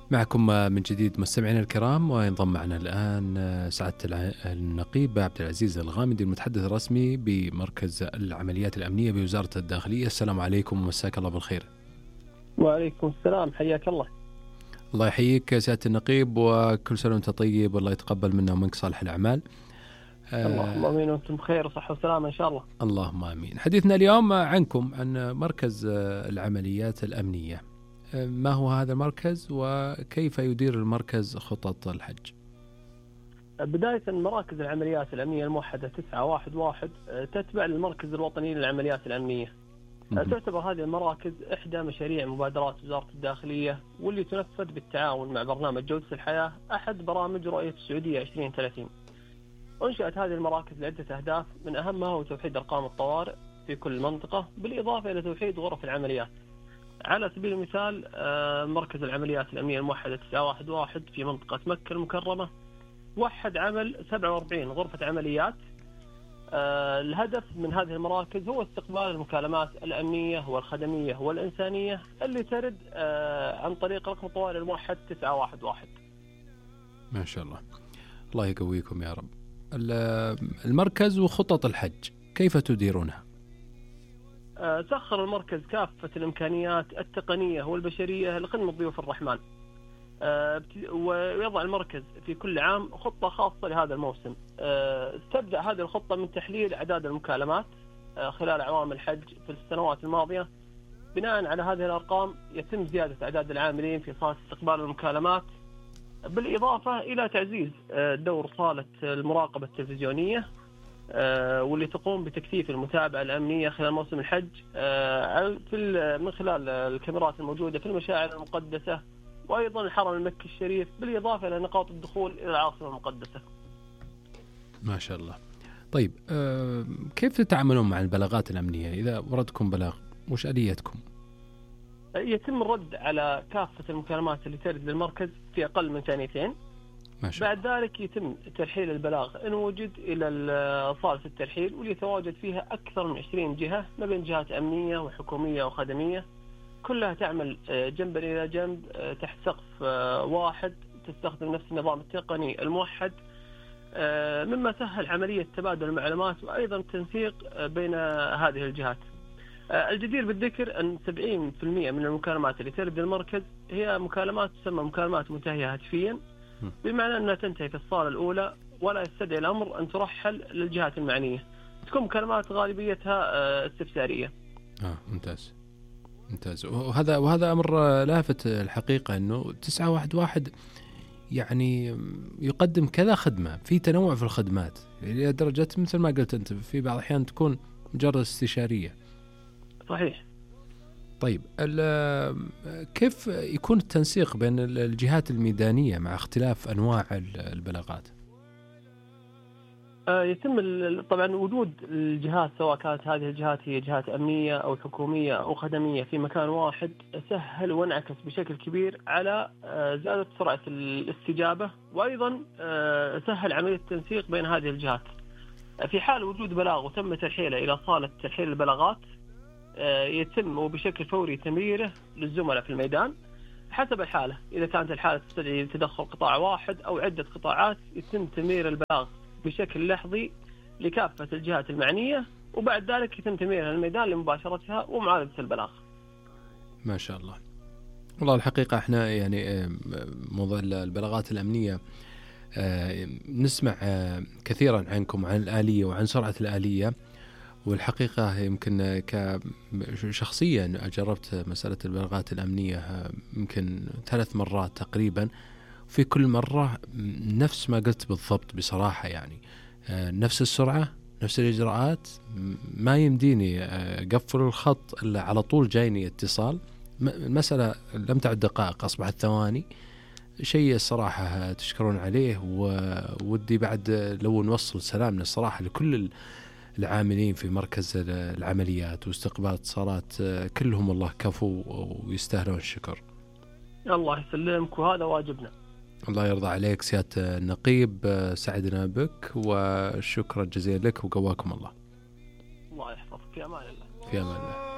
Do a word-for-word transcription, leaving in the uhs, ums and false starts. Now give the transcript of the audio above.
معكم من جديد مستمعينا الكرام، وينضم معنا الآن سعادة النقيب عبد العزيز الغامدي المتحدث الرسمي بمركز العمليات الأمنية بوزارة الداخلية. السلام عليكم ومساك الله بالخير. وعليكم السلام، حياك الله. الله يحييك سعادة النقيب، وكل سنة وانت طيب، والله يتقبل منا ومنك صالح الأعمال. اللهم آمين وانتم بخير وصحة وسلامة إن شاء الله. اللهم آمين. حديثنا اليوم عنكم عن مركز العمليات الأمنية. ما هو هذا المركز وكيف يدير المركز خطط الحج؟ بداية مراكز العمليات الأمنية الموحدة تسعة واحد واحد تتبع للمركز الوطني للعمليات الأمنية. تعتبر هذه المراكز إحدى مشاريع مبادرات وزارة الداخلية، واللي تنفذ بالتعاون مع برنامج جودة الحياة، أحد برامج رؤية السعودية عشرين ثلاثين. أنشأت هذه المراكز لعدة أهداف، من أهمها هو توحيد أرقام الطوارئ في كل منطقة، بالإضافة إلى توحيد غرف العمليات. على سبيل المثال مركز العمليات الأمنية الموحدة تسعة واحد واحد في منطقة مكة المكرمة وحد عمل سبعة وأربعين غرفة عمليات. الهدف من هذه المراكز هو استقبال المكالمات الأمنية والخدمية والإنسانية اللي ترد عن طريق رقم الطوارئ الموحد تسعة واحد واحد. ما شاء الله، الله يقويكم يا رب. المركز وخطط الحج كيف تديرونها؟ سخر المركز كافة الإمكانيات التقنية والبشرية لخدمة ضيوف الرحمن، ويضع المركز في كل عام خطة خاصة لهذا الموسم. تبدأ هذه الخطة من تحليل أعداد المكالمات خلال أعوام الحج في السنوات الماضية. بناء على هذه الأرقام يتم زيادة أعداد العاملين في صالة استقبال المكالمات، بالإضافة إلى تعزيز دور صالة المراقبة التلفزيونية واللي تقوم بتكثيف المتابعة الأمنية خلال موسم الحج في من خلال الكاميرات الموجودة في المشاعر المقدسة، وأيضا الحرم المكي الشريف، بالإضافة إلى نقاط الدخول إلى العاصمة المقدسة. ما شاء الله. طيب كيف تتعاملون مع البلاغات الأمنية إذا وردكم بلاغ؟ وش آليتكم؟ يتم الرد على كافة المكالمات اللي ترد للمركز في أقل من ثانيتين. بعد ذلك يتم ترحيل البلاغ إن وجد إلى صالة الترحيل، واللي يتواجد فيها أكثر من عشرين جهة ما بين جهات أمنية وحكومية وخدمية، كلها تعمل جنبا إلى جنب تحت سقف واحد، تستخدم نفس النظام التقني الموحد، مما سهل عملية تبادل المعلومات وأيضا التنسيق بين هذه الجهات. الجدير بالذكر أن سبعين بالمئة من المكالمات اللي ترد المركز هي مكالمات تسمى مكالمات منتهية هاتفيا، بمعنى أنها تنتهي في الصالة الأولى ولا يستدعي الأمر أن ترحل للجهات المعنية. تكون مكالمات غالبيتها استفسارية. آه ممتاز ممتاز. وهذا وهذا أمر لافت الحقيقة، إنه تسعة واحد واحد يعني يقدم كذا خدمة، في تنوع في الخدمات إلى درجة مثل ما قلت أنت في بعض الأحيان تكون مجرد استشارية. صحيح. طيب كيف يكون التنسيق بين الجهات الميدانية مع اختلاف أنواع البلاغات؟ يتم طبعا وجود الجهات، سواء كانت هذه الجهات هي جهات أمنية أو حكومية أو خدمية، في مكان واحد سهل وانعكس بشكل كبير على زيادة سرعة الاستجابة، وأيضا سهل عملية التنسيق بين هذه الجهات. في حال وجود بلاغ وتم ترحيله إلى صالة ترحيل البلاغات، يتم وبشكل فوري تمريره للزملاء في الميدان حسب الحالة. إذا كانت الحالة تستدعي تدخل قطاع واحد أو عدة قطاعات، يتم تمرير البلاغ بشكل لحظي لكافة الجهات المعنية، وبعد ذلك يتم تمريرها الميدان لمباشرتها ومعالجة البلاغ. ما شاء الله. والله الحقيقة احنا يعني موضوع البلاغات الأمنية نسمع كثيرا عنكم عن الآلية وعن سرعة الآلية، والحقيقة يمكن كشخصيا جربت مسألة البلاغات الأمنية يمكن ثلاث مرات تقريبا، في كل مرة نفس ما قلت بالضبط بصراحة، يعني نفس السرعة نفس الإجراءات، ما يمديني أقفل الخط إلا على طول جايني اتصال. المسألة لم تعد دقائق، أصبحت ثواني. شيء الصراحة تشكرون عليه، وودي بعد لو نوصل سلامنا الصراحة لكل العاملين في مركز العمليات واستقبال اتصالات، كلهم الله كفو ويستاهلون الشكر. الله يسلمك، وهذا واجبنا. الله يرضى عليك سيادة النقيب، سعدنا بك وشكرا جزيلا لك وقواكم الله. الله يحفظك، في أمان الله. في أمان الله.